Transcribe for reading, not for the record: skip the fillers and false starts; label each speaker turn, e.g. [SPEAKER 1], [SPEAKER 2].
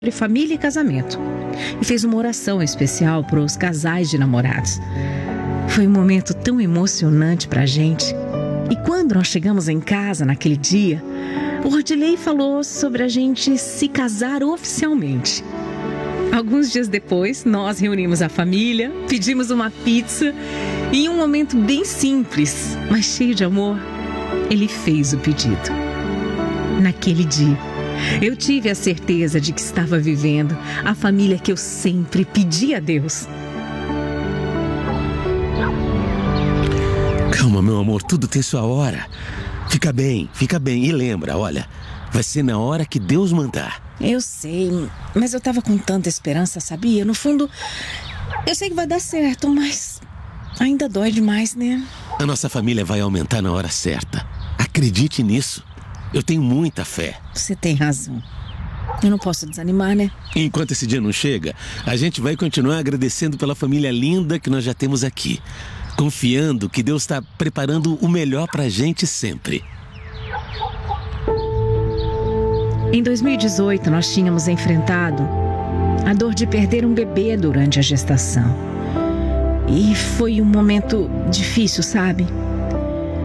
[SPEAKER 1] família e casamento e fez uma oração especial para os casais de namorados. Foi um momento tão emocionante para a gente. E quando nós chegamos em casa naquele dia, o Rodilei falou sobre a gente se casar oficialmente. Alguns dias depois, nós reunimos a família, pedimos uma pizza e em um momento bem simples, mas cheio de amor, ele fez o pedido. Naquele dia, eu tive a certeza de que estava vivendo a família que eu sempre pedi a Deus.
[SPEAKER 2] Calma, meu amor, tudo tem sua hora. Fica bem. E lembra, olha, vai ser na hora que Deus mandar.
[SPEAKER 1] Eu sei, mas eu tava com tanta esperança, sabia? No fundo, eu sei que vai dar certo, mas ainda dói demais, né?
[SPEAKER 2] A nossa família vai aumentar na hora certa. Acredite nisso. Eu tenho muita fé.
[SPEAKER 1] Você tem razão. Eu não posso desanimar, né?
[SPEAKER 2] Enquanto esse dia não chega, a gente vai continuar agradecendo pela família linda que nós já temos aqui. Confiando que Deus está preparando o melhor pra gente sempre.
[SPEAKER 1] Em 2018, nós tínhamos enfrentado a dor de perder um bebê durante a gestação. E foi um momento difícil, sabe?